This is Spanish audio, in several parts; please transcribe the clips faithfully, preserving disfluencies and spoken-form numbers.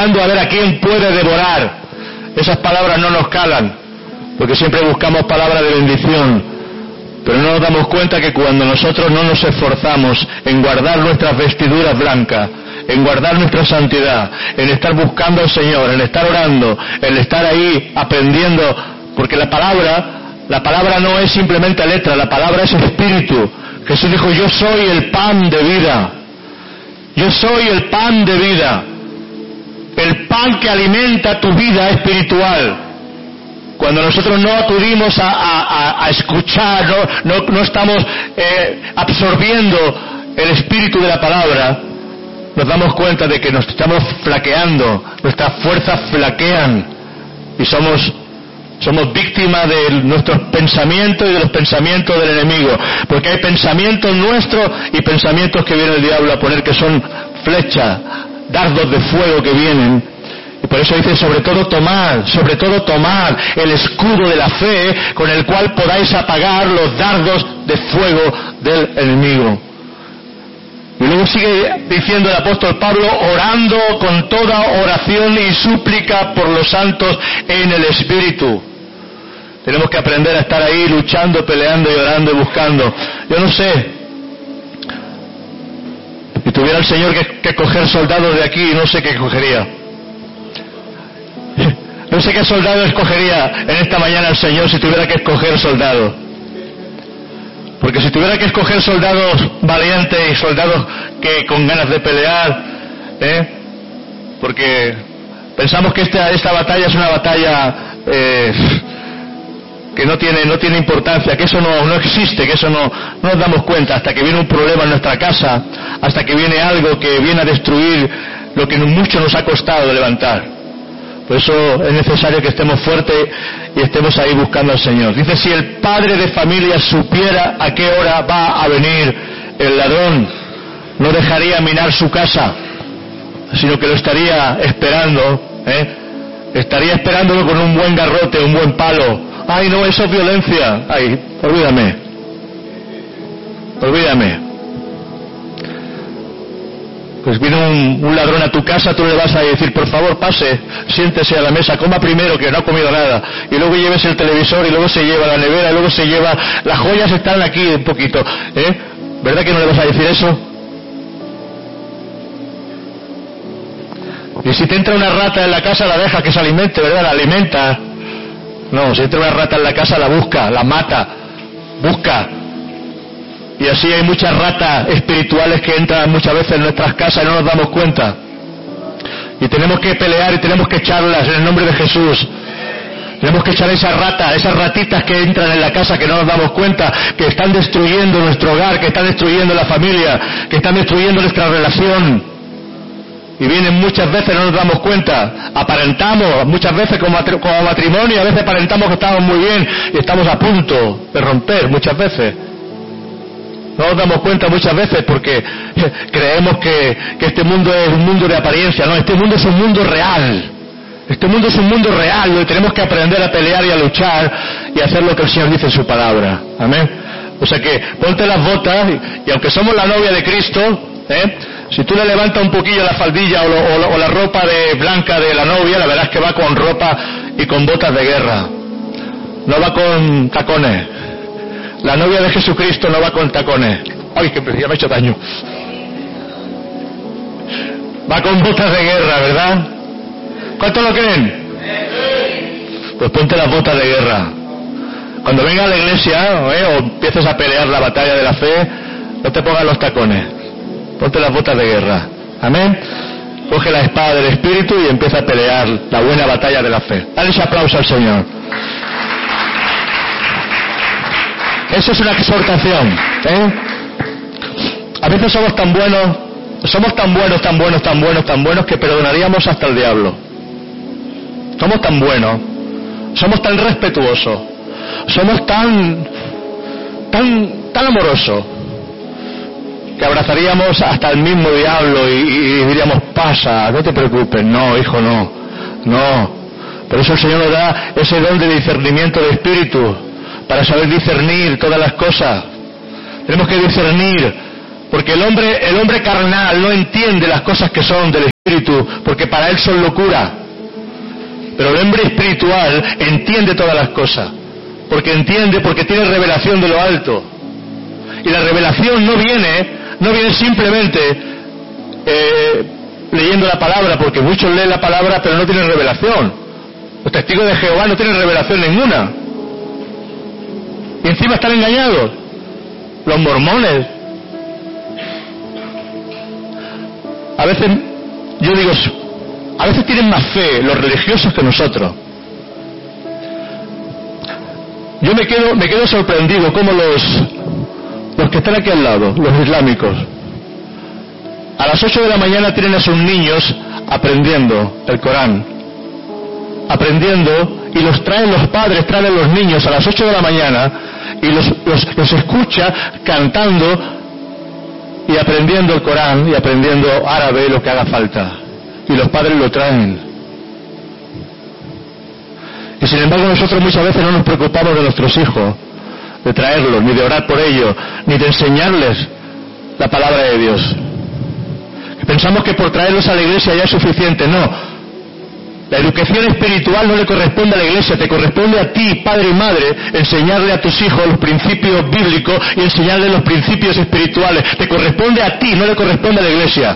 mirando a ver a quién puede devorar. Esas palabras no nos calan, porque siempre buscamos palabras de bendición, pero no nos damos cuenta que cuando nosotros no nos esforzamos en guardar nuestras vestiduras blancas, en guardar nuestra santidad, en estar buscando al Señor, en estar orando, en estar ahí aprendiendo, porque la palabra, la palabra no es simplemente letra, la palabra es espíritu. Jesús dijo, yo soy el pan de vida, yo soy el pan de vida, el pan que alimenta tu vida espiritual. Cuando nosotros no acudimos a, a, a escuchar, no, no, no estamos eh, absorbiendo el espíritu de la palabra, nos damos cuenta de que nos estamos flaqueando, nuestras fuerzas flaquean y somos, somos víctimas de nuestros pensamientos y de los pensamientos del enemigo, porque hay pensamientos nuestros y pensamientos que viene el diablo a poner que son flechas, dardos de fuego que vienen. Y por eso dice, sobre todo tomad, sobre todo tomad el escudo de la fe con el cual podáis apagar los dardos de fuego del enemigo. Y luego sigue diciendo el apóstol Pablo, orando con toda oración y súplica por los santos en el Espíritu. Tenemos que aprender a estar ahí luchando, peleando y orando y buscando. Yo no sé, si tuviera el Señor que, que coger soldados de aquí, no sé qué cogería. No sé qué soldado escogería en esta mañana el Señor si tuviera que escoger soldados. Porque si tuviera que escoger soldados valientes y soldados que con ganas de pelear, ¿eh? Porque pensamos que esta, esta batalla es una batalla eh, que no tiene, no tiene importancia, que eso no, no existe, que eso no, no nos damos cuenta hasta que viene un problema en nuestra casa, hasta que viene algo que viene a destruir lo que mucho nos ha costado levantar. Por eso es necesario que estemos fuertes y estemos ahí buscando al Señor. Dice, si el padre de familia supiera a qué hora va a venir el ladrón, no dejaría minar su casa, sino que lo estaría esperando, ¿eh? Estaría esperándolo con un buen garrote, un buen palo. Ay, no, eso es violencia. Ay, olvídame. Olvídame. Pues viene un, un ladrón a tu casa, tú le vas a decir, por favor, pase, siéntese a la mesa, coma primero, que no ha comido nada, y luego lleves el televisor, y luego se lleva la nevera, y luego se lleva, las joyas están aquí un poquito, ¿eh? ¿Verdad que no le vas a decir eso? Y si te entra una rata en la casa, la deja que se alimente, ¿verdad? La alimenta. No, si entra una rata en la casa, la busca, la mata, busca. Y así hay muchas ratas espirituales que entran muchas veces en nuestras casas y no nos damos cuenta. Y tenemos que pelear y tenemos que echarlas en el nombre de Jesús. Tenemos que echar esas ratas, esas ratitas que entran en la casa que no nos damos cuenta, que están destruyendo nuestro hogar, que están destruyendo la familia, que están destruyendo nuestra relación. Y vienen muchas veces, no nos damos cuenta. Aparentamos muchas veces como matrimonio, y a veces aparentamos que estamos muy bien y estamos a punto de romper muchas veces. No nos damos cuenta muchas veces porque creemos que, que este mundo es un mundo de apariencia. No, este mundo es un mundo real. Este mundo es un mundo real donde tenemos que aprender a pelear y a luchar y a hacer lo que el Señor dice en su palabra. Amén. O sea que ponte las botas y, y aunque somos la novia de Cristo, ¿eh? Si tú le levantas un poquillo la faldilla o, lo, o, lo, o la ropa de blanca de la novia, la verdad es que va con ropa y con botas de guerra. No va con tacones. La novia de Jesucristo no va con tacones. Ay, que ya me he hecho daño. Va con botas de guerra, ¿verdad? ¿Cuántos lo creen? Pues ponte las botas de guerra. Cuando venga a la iglesia, ¿eh? O empieces a pelear la batalla de la fe, no te pongas los tacones. Ponte las botas de guerra. Amén. Coge la espada del Espíritu y empieza a pelear la buena batalla de la fe. Dale ese aplauso al Señor. Eso es una exhortación, ¿eh? A veces somos tan buenos, somos tan buenos, tan buenos, tan buenos, tan buenos que perdonaríamos hasta el diablo. Somos tan buenos, somos tan respetuosos, somos tan, tan, tan amorosos, que abrazaríamos hasta el mismo diablo y, y diríamos, pasa, no te preocupes, no, hijo, no, no. Por eso el Señor nos da ese don de discernimiento de espíritu, para saber discernir todas las cosas. Tenemos que discernir, porque el hombre, el hombre carnal no entiende las cosas que son del espíritu. espíritu, porque para él son locura. Pero el hombre espiritual entiende todas las cosas, porque entiende, porque tiene revelación de lo alto. Y la revelación no viene, no viene simplemente eh, leyendo la palabra, porque muchos leen la palabra pero no tienen revelación. Los testigos de Jehová no tienen revelación ninguna. Y encima están engañados. Los mormones. A veces, yo digo, a veces tienen más fe los religiosos que nosotros. Yo me quedo, me quedo sorprendido cómo los, los que están aquí al lado, los islámicos, a las ocho de la mañana tienen a sus niños aprendiendo el Corán. Aprendiendo, y los traen los padres, traen a los niños a las ocho de la mañana, y los, los, los escucha cantando y aprendiendo el Corán y aprendiendo árabe, lo que haga falta, y los padres lo traen. Y sin embargo nosotros muchas veces no nos preocupamos de nuestros hijos, de traerlos, ni de orar por ellos, ni de enseñarles la palabra de Dios. Pensamos que por traerlos a la iglesia ya es suficiente. No. La educación espiritual no le corresponde a la iglesia, te corresponde a ti, padre y madre, enseñarle a tus hijos los principios bíblicos y enseñarle los principios espirituales. Te corresponde a ti, no le corresponde a la iglesia.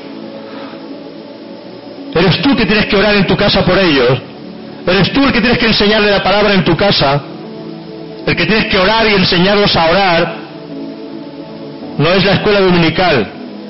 Eres tú que tienes que orar en tu casa por ellos. Eres tú el que tienes que enseñarle la palabra en tu casa. El que tienes que orar y enseñarlos a orar. No es la escuela dominical.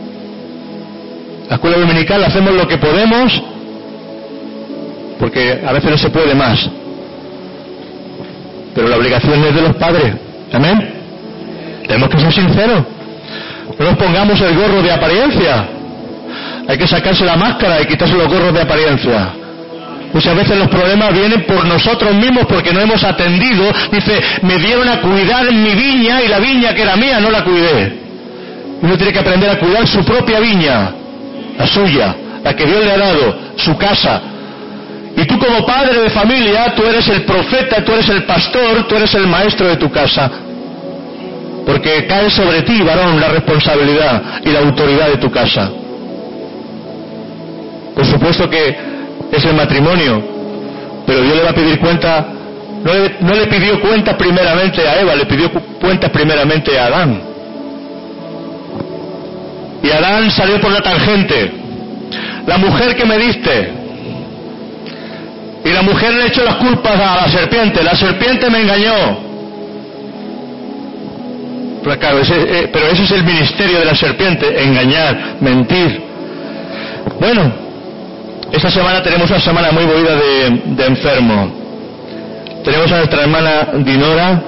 La escuela dominical hacemos lo que podemos, porque a veces no se puede más. Pero la obligación es de los padres. ¿Amén? Tenemos que ser sinceros. No nos pongamos el gorro de apariencia. Hay que sacarse la máscara y quitarse los gorros de apariencia. Muchas veces los problemas vienen por nosotros mismos porque no hemos atendido. Dice, me dieron a cuidar en mi viña y la viña que era mía no la cuidé. Uno tiene que aprender a cuidar su propia viña, la suya, la que Dios le ha dado, su casa. Y tú como padre de familia, tú eres el profeta, tú eres el pastor, tú eres el maestro de tu casa. Porque cae sobre ti, varón, la responsabilidad y la autoridad de tu casa. Por supuesto que es el matrimonio, pero Dios le va a pedir cuenta, no le, no le pidió cuentas primeramente a Eva, le pidió cuentas primeramente a Adán. Y Adán salió por la tangente. La mujer que me diste. Y la mujer le echó las culpas a la serpiente. La serpiente me engañó. Pero, claro, ese, eh, pero ese es el ministerio de la serpiente, engañar, mentir. Bueno, esta semana tenemos una semana muy movida de, de enfermos. Tenemos a nuestra hermana Dinora,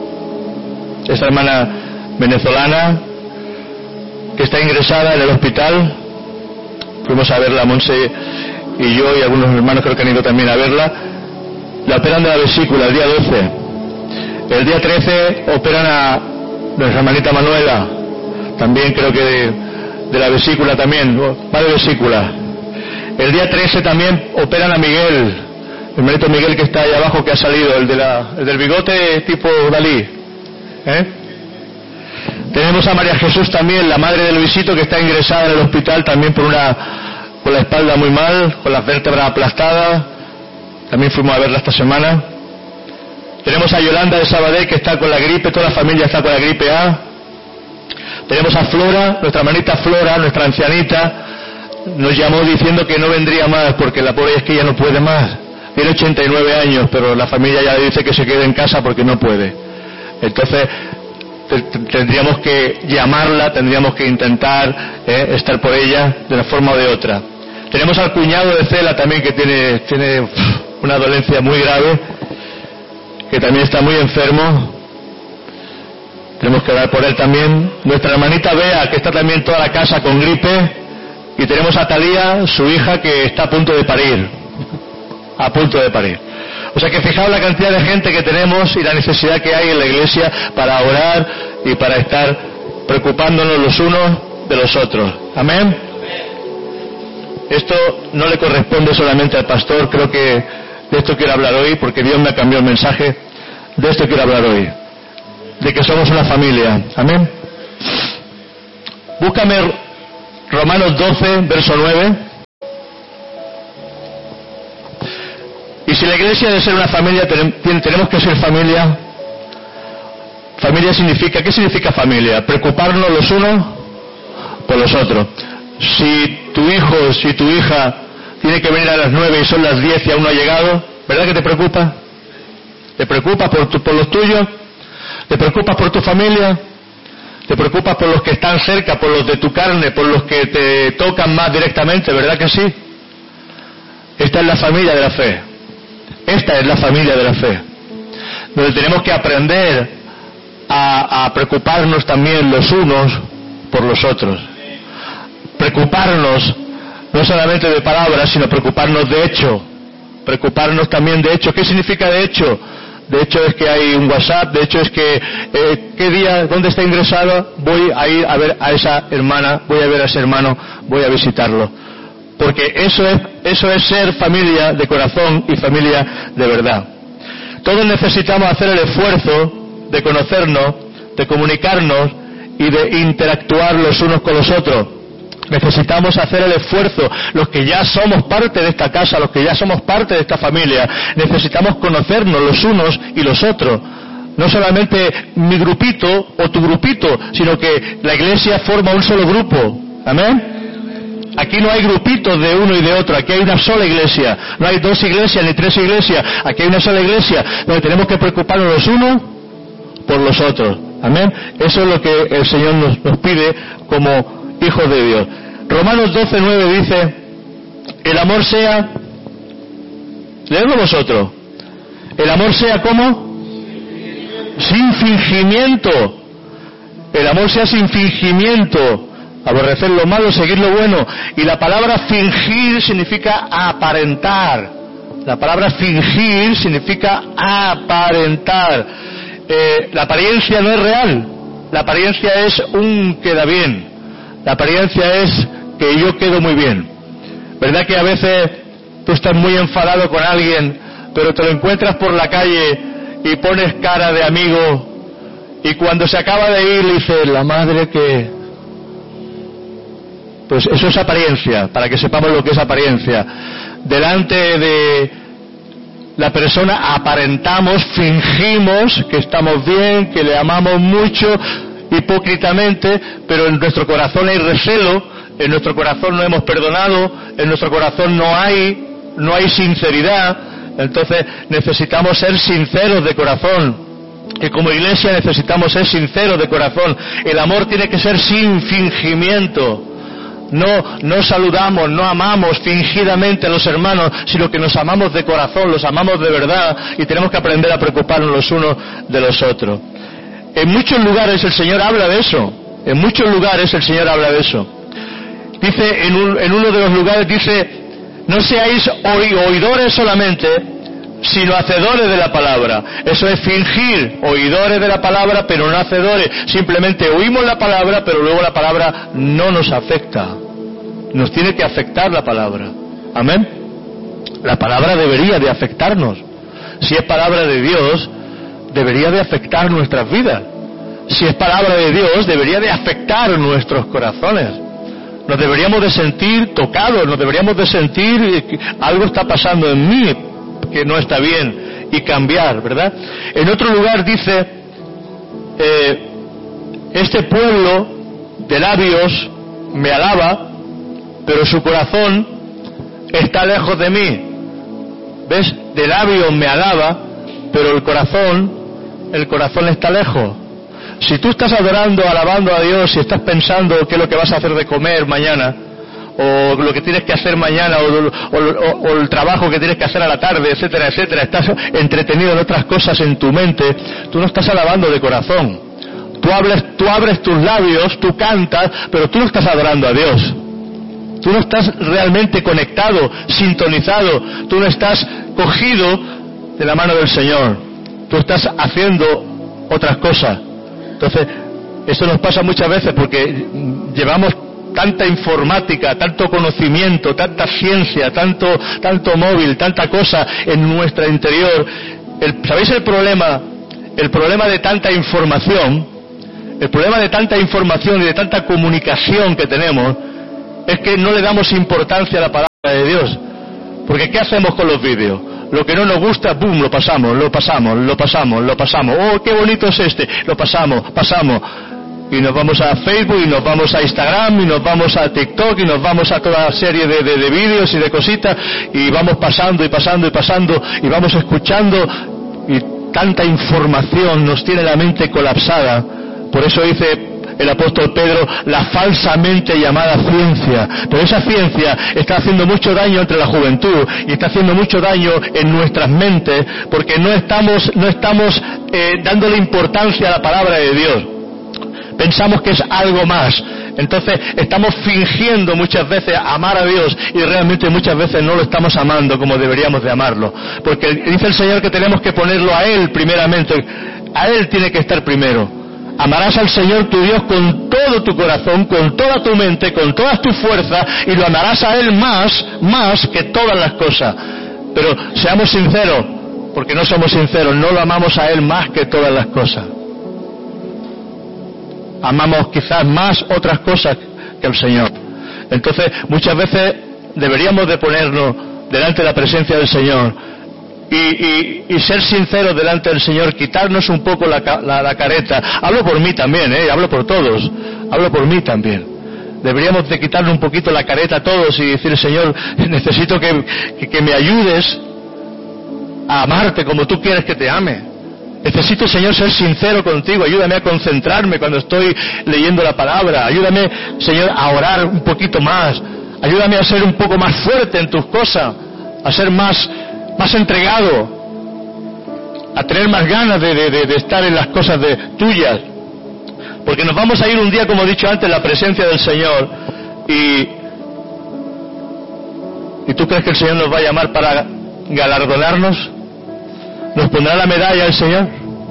esta hermana venezolana, que está ingresada en el hospital. Fuimos a verla, Monse y yo, y algunos hermanos creo que han ido también a verla. La operan de la vesícula el día doce. El día trece operan a nuestra hermanita Manuela, también creo que de, de la vesícula también, va de vesícula. El día trece también operan a Miguel, el hermanito Miguel que está ahí abajo, que ha salido, el, de la, el del bigote tipo Dalí. ¿Eh? Tenemos a María Jesús también, la madre de Luisito, que está ingresada en el hospital también por una, con la espalda muy mal, con las vértebras aplastadas. También fuimos a verla esta semana. Tenemos a Yolanda de Sabadell, que está con la gripe, toda la familia está con la gripe A. Tenemos a Flora, nuestra hermanita Flora, nuestra ancianita, nos llamó diciendo que no vendría más porque la pobre es que ya no puede más. Tiene ochenta y nueve años, pero la familia ya le dice que se quede en casa porque no puede. Entonces tendríamos que llamarla, tendríamos que intentar eh, estar por ella de una forma o de otra. Tenemos al cuñado de Cela también, que tiene, tiene uf, una dolencia muy grave, que también está muy enfermo. Tenemos que orar por él también. Nuestra hermanita Bea, que está también toda la casa con gripe. Y tenemos a Talía, su hija, que está a punto de parir. A punto de parir. O sea que fijaos la cantidad de gente que tenemos y la necesidad que hay en la iglesia para orar y para estar preocupándonos los unos de los otros. Amén. Esto no le corresponde solamente al pastor, creo que de esto quiero hablar hoy, porque Dios me ha cambiado el mensaje. De esto quiero hablar hoy. De que somos una familia. Amén. Búscame Romanos doce, verso nueve. si la iglesia debe ser una familia, tenemos que ser familia. Familia significa, ¿qué significa familia? Preocuparnos los unos por los otros. Si tu hijo, si tu hija tiene que venir a las nueve y son las diez y aún no ha llegado, ¿verdad que te preocupa? ¿Te preocupas por, tu, por los tuyos? ¿Te preocupas por tu familia? ¿Te preocupas por los que están cerca, por los de tu carne, por los que te tocan más directamente? ¿Verdad que sí? Esta es la familia de la fe. Esta es la familia de la fe. Donde tenemos que aprender a, a preocuparnos también los unos por los otros. Preocuparnos no solamente de palabras, sino preocuparnos de hecho. Preocuparnos también de hecho. ¿Qué significa de hecho? De hecho es que hay un WhatsApp, de hecho es que, eh, ¿qué día, dónde está ingresado? Voy a ir a ver a esa hermana, voy a ver a ese hermano, voy a visitarlo. Porque eso es, eso es ser familia de corazón y familia de verdad. Todos necesitamos hacer el esfuerzo de conocernos, de comunicarnos y de interactuar los unos con los otros. Necesitamos hacer el esfuerzo, los que ya somos parte de esta casa, los que ya somos parte de esta familia, necesitamos conocernos los unos y los otros. No solamente mi grupito o tu grupito, sino que la iglesia forma un solo grupo. ¿Amén? Aquí no hay grupitos de uno y de otro, aquí hay una sola iglesia. No hay dos iglesias ni tres iglesias, aquí hay una sola iglesia donde tenemos que preocuparnos los unos por los otros. Amén. Eso es lo que el Señor nos, nos pide como hijos de Dios. Romanos doce nueve dice: el amor sea, leedlo vosotros, el amor sea como sin fingimiento, el amor sea sin fingimiento, aborrecer lo malo, seguir lo bueno. Y la palabra fingir significa aparentar, la palabra fingir significa aparentar. Eh, la apariencia no es real, la apariencia es un queda bien. La apariencia es que yo quedo muy bien. ¿Verdad que a veces tú estás muy enfadado con alguien, pero te lo encuentras por la calle y pones cara de amigo, y cuando se acaba de ir le dices, la madre que... Pues eso es apariencia, para que sepamos lo que es apariencia. Delante de la persona aparentamos, fingimos que estamos bien, que le amamos mucho, hipócritamente, pero en nuestro corazón hay recelo, en nuestro corazón no hemos perdonado, en nuestro corazón no hay, no hay sinceridad. Entonces necesitamos ser sinceros de corazón, y como iglesia necesitamos ser sinceros de corazón. El amor tiene que ser sin fingimiento. No, no saludamos, no amamos fingidamente a los hermanos, sino que nos amamos de corazón, los amamos de verdad, y tenemos que aprender a preocuparnos los unos de los otros. En muchos lugares el Señor habla de eso. En muchos lugares el Señor habla de eso. Dice, en, un, en uno de los lugares dice, no seáis oidores solamente, sino hacedores de la palabra. Eso es fingir, oidores de la palabra, pero no hacedores. Simplemente oímos la palabra, pero luego la palabra no nos afecta. Nos tiene que afectar la palabra. Amén. La palabra debería de afectarnos. Si es palabra de Dios, debería de afectar nuestras vidas. Si es palabra de Dios, debería de afectar nuestros corazones. Nos deberíamos de sentir tocados, nos deberíamos de sentir que algo está pasando en mí que no está bien, y cambiar, ¿verdad? En otro lugar dice, eh, este pueblo de labios me alaba, pero su corazón está lejos de mí. ¿Ves? De labios me alaba, pero el corazón, el corazón está lejos. Si tú estás adorando, alabando a Dios y estás pensando qué es lo que vas a hacer de comer mañana, o lo que tienes que hacer mañana, o, o, o, o el trabajo que tienes que hacer a la tarde, etcétera, etcétera, estás entretenido en otras cosas en tu mente, tú no estás alabando de corazón. Tú, hables, tú abres tus labios, tú cantas, pero tú no estás adorando a Dios. Tú no estás realmente conectado, sintonizado, tú no estás cogido de la mano del Señor. Tú estás haciendo otras cosas. Entonces, esto nos pasa muchas veces porque llevamos tanta informática, tanto conocimiento, tanta ciencia, tanto, tanto móvil, tanta cosa en nuestro interior. El, ¿Sabéis el problema? El problema de tanta información, el problema de tanta información y de tanta comunicación que tenemos, es que no le damos importancia a la palabra de Dios. Porque ¿qué hacemos con los vídeos? Lo que no nos gusta, ¡boom!, lo pasamos, lo pasamos, lo pasamos, lo pasamos. ¡Oh, qué bonito es este! Lo pasamos, pasamos. Y nos vamos a Facebook, y nos vamos a Instagram, y nos vamos a TikTok, y nos vamos a toda serie de, de, de vídeos y de cositas, y vamos pasando y pasando y pasando, y vamos escuchando, y tanta información nos tiene la mente colapsada. Por eso dice el apóstol Pedro, la falsamente llamada ciencia. Pero esa ciencia está haciendo mucho daño entre la juventud, y está haciendo mucho daño en nuestras mentes, porque no estamos, no estamos eh, dándole importancia a la palabra de Dios. Pensamos que es algo más. Entonces estamos fingiendo muchas veces amar a Dios, y realmente muchas veces no lo estamos amando como deberíamos de amarlo. Porque dice el Señor que tenemos que ponerlo a Él primeramente. A Él tiene que estar primero. Amarás al Señor tu Dios con todo tu corazón, con toda tu mente, con todas tus fuerzas, y lo amarás a Él más, más que todas las cosas. Pero seamos sinceros, porque no somos sinceros, no lo amamos a Él más que todas las cosas. Amamos quizás más otras cosas que al Señor. Entonces, muchas veces deberíamos de ponernos delante de la presencia del Señor y, y, y ser sinceros delante del Señor, quitarnos un poco la, la, la careta. Hablo por mí también, ¿eh? Hablo por todos, hablo por mí también. Deberíamos de quitarnos un poquito la careta a todos y decir, Señor, necesito que, que, que me ayudes a amarte como tú quieres que te ame. Necesito, Señor, ser sincero contigo. Ayúdame a concentrarme cuando estoy leyendo la palabra. Ayúdame, Señor, a orar un poquito más. Ayúdame a ser un poco más fuerte en tus cosas, a ser más, más entregado, a tener más ganas de, de, de, de estar en las cosas de, tuyas. Porque nos vamos a ir un día, como he dicho antes, en la presencia del Señor. Y, ¿y tú crees que el Señor nos va a llamar para galardonarnos? ¿Nos pondrá la medalla el Señor?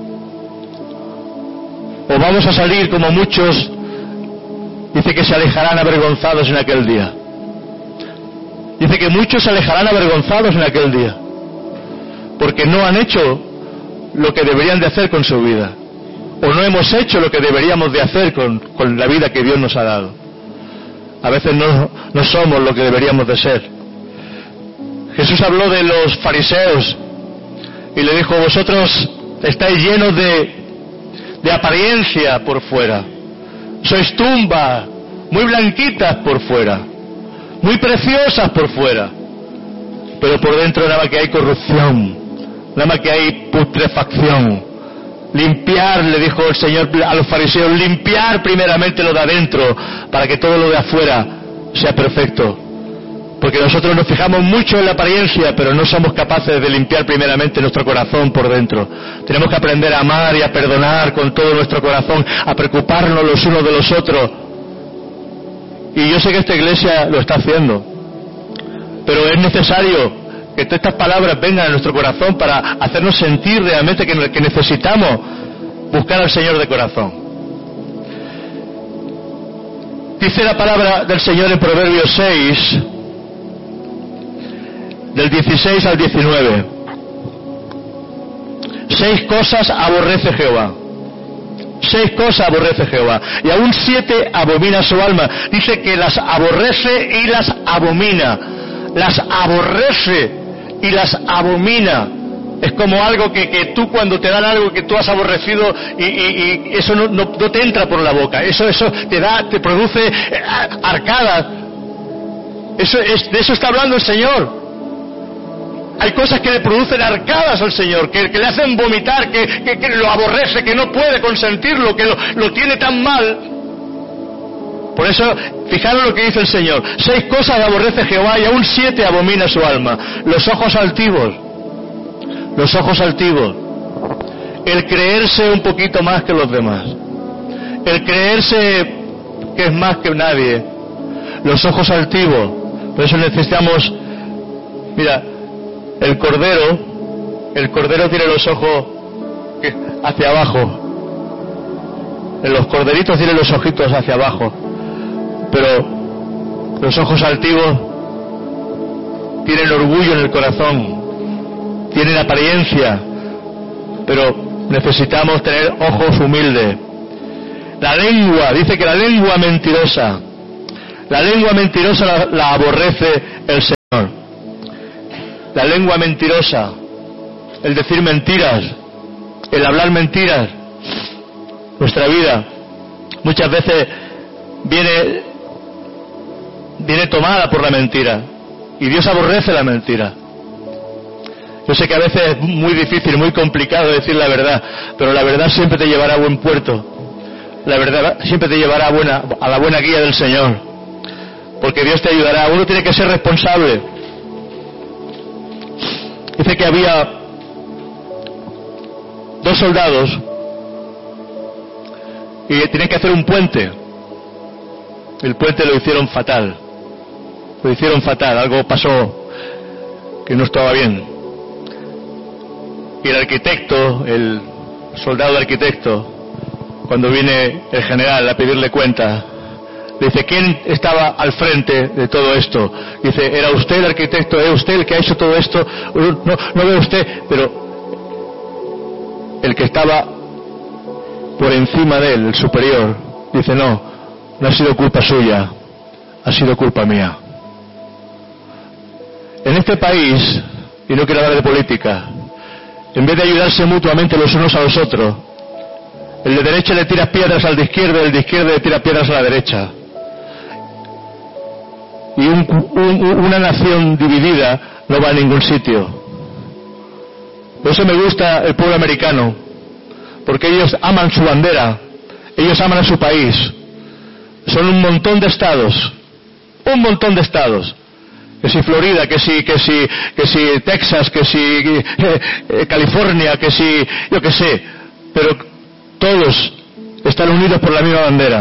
¿O vamos a salir como muchos, dice que se alejarán avergonzados en aquel día? Dice que muchos se alejarán avergonzados en aquel día, porque no han hecho lo que deberían de hacer con su vida, o no hemos hecho lo que deberíamos de hacer con, con la vida que Dios nos ha dado. A veces no, no somos lo que deberíamos de ser. Jesús habló de los fariseos y le dijo, vosotros estáis llenos de, de apariencia por fuera. Sois tumbas, muy blanquitas por fuera, muy preciosas por fuera. Pero por dentro nada más que hay corrupción, nada más que hay putrefacción. Limpiar, le dijo el Señor a los fariseos, limpiar primeramente lo de adentro, para que todo lo de afuera sea perfecto. Porque nosotros nos fijamos mucho en la apariencia, pero no somos capaces de limpiar primeramente nuestro corazón por dentro. Tenemos que aprender a amar y a perdonar con todo nuestro corazón, a preocuparnos los unos de los otros. Y yo sé que esta iglesia lo está haciendo, pero es necesario que todas estas palabras vengan a nuestro corazón para hacernos sentir realmente que, que necesitamos buscar al Señor de corazón. Dice la palabra del Señor en Proverbios seis, del dieciséis al diecinueve. Seis cosas aborrece Jehová. Seis cosas aborrece Jehová. Y aún siete abomina su alma. Dice que las aborrece y las abomina. Las aborrece y las abomina. Es como algo que, que tú cuando te dan algo que tú has aborrecido y, y, y eso no, no, no te entra por la boca. Eso, eso te da, te produce arcadas. Eso es, de eso está hablando el Señor. Hay cosas que le producen arcadas al Señor, que, que le hacen vomitar, que, que, que lo aborrece, que no puede consentirlo, que lo, lo tiene tan mal. Por eso, fijaros lo que dice el Señor. Seis cosas aborrece Jehová y aún siete abomina su alma. Los ojos altivos. Los ojos altivos. El creerse un poquito más que los demás. El creerse que es más que nadie. Los ojos altivos. Por eso necesitamos... Mira... El cordero, el cordero tiene los ojos hacia abajo. Los corderitos tienen los ojitos hacia abajo. Pero los ojos altivos tienen orgullo en el corazón, tienen apariencia, pero necesitamos tener ojos humildes. La lengua, dice que la lengua mentirosa, la lengua mentirosa la, la aborrece el Señor. la lengua mentirosa, el decir mentiras, el hablar mentiras. Nuestra vida muchas veces viene, viene tomada por la mentira, y Dios aborrece la mentira. Yo sé que a veces es muy difícil, muy complicado decir la verdad, pero la verdad siempre te llevará a buen puerto. La verdad siempre te llevará a, buena, a la buena guía del Señor, porque Dios te ayudará. Uno tiene que ser responsable. Dice que había dos soldados y tenían que hacer un puente. El puente lo hicieron fatal. Lo hicieron fatal, algo pasó que no estaba bien. Y el arquitecto, el soldado arquitecto, cuando viene el general a pedirle cuenta, le dice: ¿quién estaba al frente de todo esto? Dice: ¿era usted el arquitecto? ¿Es usted el que ha hecho todo esto? No, no ve usted, pero el que estaba por encima de él, el superior, dice: no, no ha sido culpa suya, ha sido culpa mía. En este país, y no quiero hablar de política, en vez de ayudarse mutuamente los unos a los otros, el de derecha le tira piedras al de izquierda, el de izquierda le tira piedras a la derecha. Y un, un, una nación dividida no va a ningún sitio. Por eso me gusta el pueblo americano, porque ellos aman su bandera, ellos aman a su país. Son un montón de estados, un montón de estados. Que si Florida, que si, que si, que si Texas, que si eh, eh, California, que si, yo qué sé, pero todos están unidos por la misma bandera.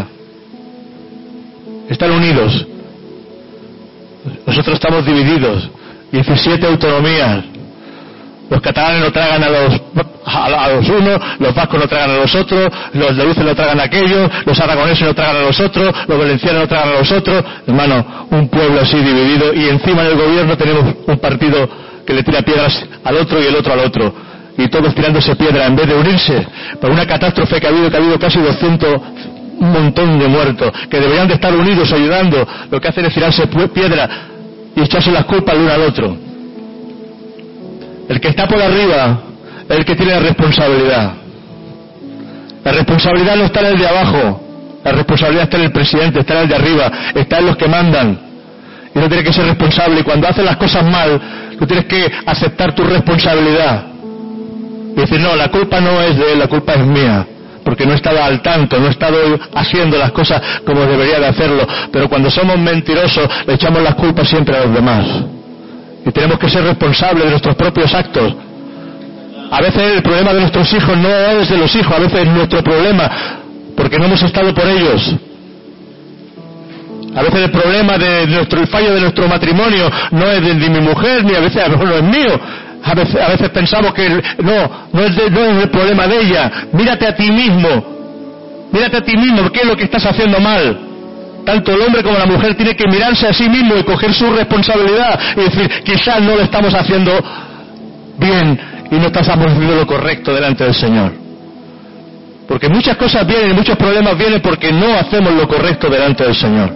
Están unidos. Nosotros estamos divididos. diecisiete autonomías. Los catalanes no tragan a los a los unos, los vascos no tragan a los otros, los andaluces no tragan a aquellos, los aragoneses no tragan a los otros, los valencianos no tragan a los otros. Hermano, un pueblo así dividido, y encima del gobierno tenemos un partido que le tira piedras al otro y el otro al otro, y todos tirándose piedra en vez de unirse por una catástrofe que ha habido, que ha habido casi doscientos, un montón de muertos, que deberían de estar unidos ayudando. Lo que hacen es tirarse piedra y echarse las culpas el uno al otro. El que está por arriba es el que tiene la responsabilidad. La responsabilidad no está en el de abajo, la responsabilidad está en el presidente, está en el de arriba, está en los que mandan. Y uno tiene que ser responsable, y cuando haces las cosas mal, tú tienes que aceptar tu responsabilidad. Y decir: no, la culpa no es de él, la culpa es mía, porque no estaba al tanto, no he estado haciendo las cosas como debería de hacerlo. Pero cuando somos mentirosos, le echamos las culpas siempre a los demás. Y tenemos que ser responsables de nuestros propios actos. A veces el problema de nuestros hijos no es de los hijos, a veces es nuestro problema, porque no hemos estado por ellos. A veces el problema de nuestro, el fallo de nuestro matrimonio no es de, de mi mujer, ni a veces a lo mejor no es mío. A veces, a veces pensamos que no, no es, de, no es el problema de ella. Mírate a ti mismo, mírate a ti mismo, ¿qué es lo que estás haciendo mal? Tanto el hombre como la mujer tiene que mirarse a sí mismo y coger su responsabilidad y decir: quizás no lo estamos haciendo bien y no estamos haciendo lo correcto delante del Señor. Porque muchas cosas vienen y muchos problemas vienen porque no hacemos lo correcto delante del Señor.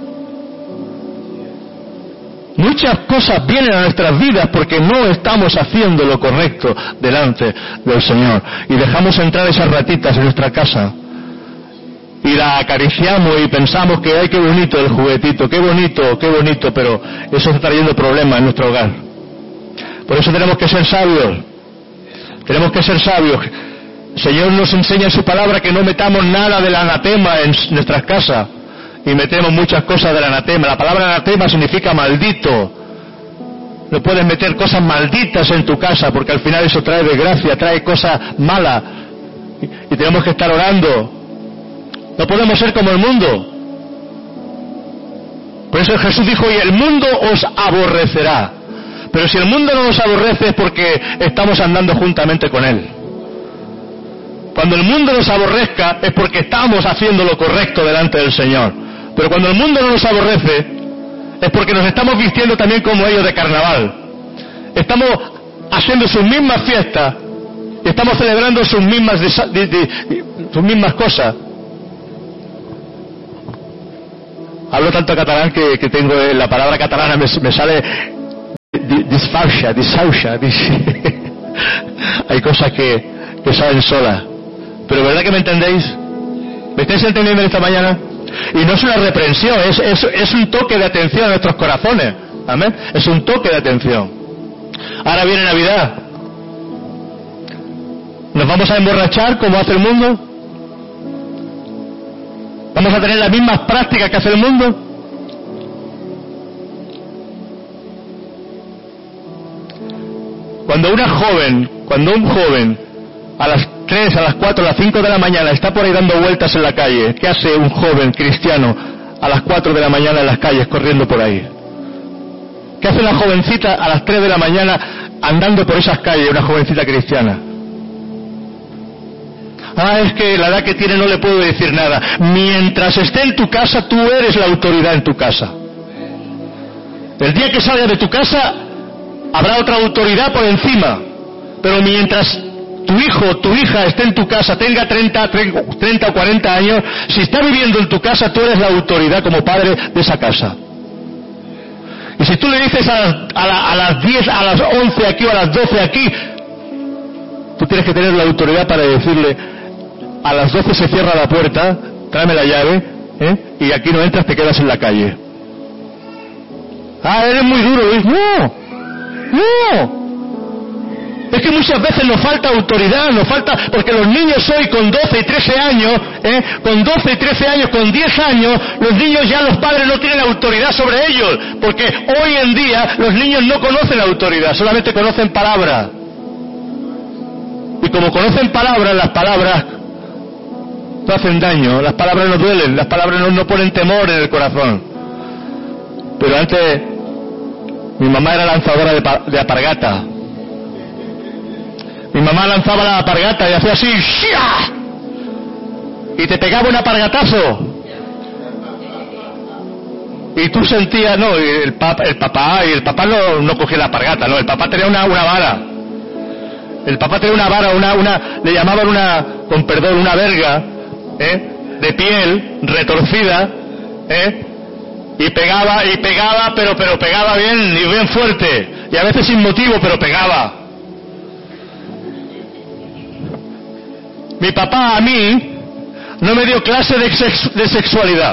Muchas cosas vienen a nuestras vidas porque no estamos haciendo lo correcto delante del Señor. Y dejamos entrar esas ratitas en nuestra casa. Y la acariciamos y pensamos que ay, qué bonito el juguetito, qué bonito, qué bonito, pero eso está trayendo problemas en nuestro hogar. Por eso tenemos que ser sabios, tenemos que ser sabios. El Señor nos enseña en su palabra que no metamos nada del anatema en nuestras casas, y metemos muchas cosas del anatema. La palabra anatema significa maldito. No puedes meter cosas malditas en tu casa, porque al final eso trae desgracia, trae cosas malas, y tenemos que estar orando. No podemos ser como el mundo. Por eso Jesús dijo: y el mundo os aborrecerá. Pero si el mundo no nos aborrece es porque estamos andando juntamente con él. Cuando el mundo nos aborrezca es porque estamos haciendo lo correcto delante del Señor. Pero cuando el mundo no nos aborrece es porque nos estamos vistiendo también como ellos de carnaval. Estamos haciendo sus mismas fiestas, estamos celebrando sus mismas, de, de, de, sus mismas cosas. Hablo tanto catalán que, que tengo la palabra catalana, me, me sale disfaucha, disfaucha, dis... hay cosas que, que salen solas. Pero ¿verdad que me entendéis? ¿Me estáis entendiendo esta mañana? Y no es una reprensión, es, es, es un toque de atención a nuestros corazones. Amén. Es un toque de atención. Ahora viene Navidad. ¿Nos vamos a emborrachar como hace el mundo? ¿Vamos a tener las mismas prácticas que hace el mundo? Cuando una joven, cuando un joven a las tres, a las cuatro, a las cinco de la mañana está por ahí dando vueltas en la calle, ¿qué hace un joven cristiano a las cuatro de la mañana en las calles corriendo por ahí? ¿Qué hace una jovencita a las tres de la mañana andando por esas calles, una jovencita cristiana? Ah, es que la edad que tiene no le puedo decir nada. Mientras esté en tu casa, tú eres la autoridad en tu casa. El día que salga de tu casa, habrá otra autoridad por encima. Pero mientras tu hijo o tu hija esté en tu casa, tenga treinta o cuarenta años, si está viviendo en tu casa, tú eres la autoridad como padre de esa casa. Y si tú le dices a las, a, la, a las diez, a las once aquí o a las doce aquí, tú tienes que tener la autoridad para decirle: a las doce se cierra la puerta, tráeme la llave, ¿eh? Y aquí no entras, te quedas en la calle. Ah, eres muy duro, Luis. No, no. Es que muchas veces nos falta autoridad, nos falta, porque los niños hoy con doce y trece años, ¿eh? con doce y trece años, con diez años, los niños ya, los padres no tienen autoridad sobre ellos, porque hoy en día los niños no conocen autoridad, solamente conocen palabras. Y como conocen palabras, las palabras no hacen daño, las palabras no duelen, las palabras no, no ponen temor en el corazón. Pero antes, mi mamá era lanzadora de, de alpargata. Mi mamá lanzaba la alpargata y hacía así, ¡shia! Y te pegaba un alpargatazo. Y tú sentías, no, el, pap, el papá, y el papá no, no cogía la alpargata, no, el papá tenía una, una vara. El papá tenía una vara, una, una, le llamaban una, con perdón, una verga, ¿eh? de piel, retorcida, ¿eh? y pegaba, y pegaba, pero, pero pegaba bien, y bien fuerte, y a veces sin motivo, pero pegaba. Mi papá a mí no me dio clase de, sex, de sexualidad.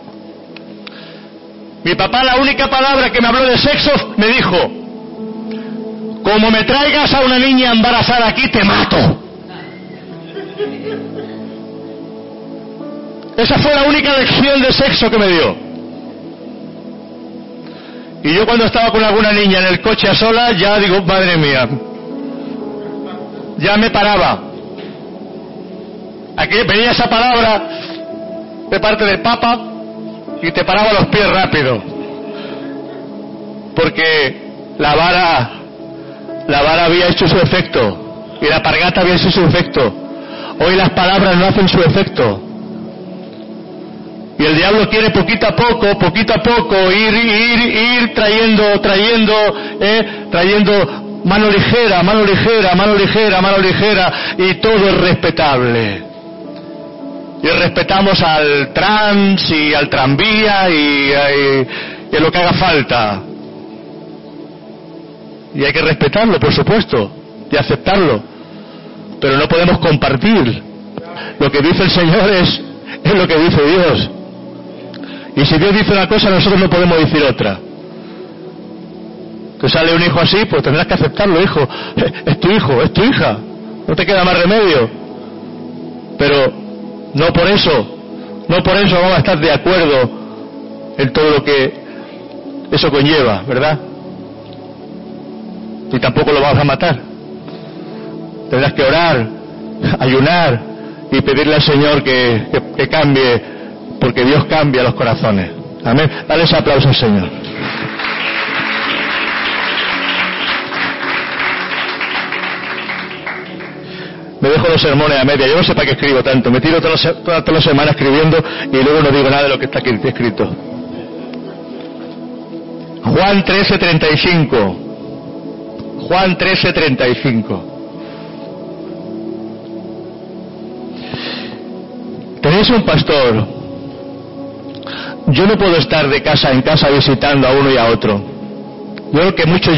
Mi papá, la única palabra que me habló de sexo, me dijo: como me traigas a una niña embarazada aquí, te mato. Esa fue la única lección de sexo que me dio. Y yo cuando estaba con alguna niña en el coche a solas, ya digo, madre mía, ya me paraba. Aquí venía esa palabra de parte del Papa y te paraba los pies rápido, porque la vara la vara había hecho su efecto y la alpargata había hecho su efecto. Hoy las palabras no hacen su efecto, y el diablo quiere poquito a poco, poquito a poco ir, ir, ir trayendo, trayendo, eh, trayendo mano ligera, mano ligera, mano ligera, mano ligera, y todo es respetable. Y respetamos al trans y al tranvía y, y, y a lo que haga falta. Y hay que respetarlo, por supuesto, y aceptarlo. Pero no podemos compartir. Lo que dice el Señor es, es lo que dice Dios. Y si Dios dice una cosa, nosotros no podemos decir otra. Que sale un hijo así, pues tendrás que aceptarlo, hijo. Es tu hijo, es tu hija. No te queda más remedio. Pero no por eso, no por eso vamos a estar de acuerdo en todo lo que eso conlleva, ¿verdad? Y tampoco lo vamos a matar. Tendrás que orar, ayunar y pedirle al Señor que, que, que cambie, porque Dios cambia los corazones. Amén. Dale ese aplauso al Señor. Me dejo los sermones a media, yo no sé para qué escribo tanto, me tiro todas las, todas, todas las semanas escribiendo y luego no digo nada de lo que está aquí escrito. Juan trece treinta y cinco. Juan trece treinta y cinco. Tenéis un pastor. Yo no puedo estar de casa en casa visitando a uno y a otro. Yo creo que muchos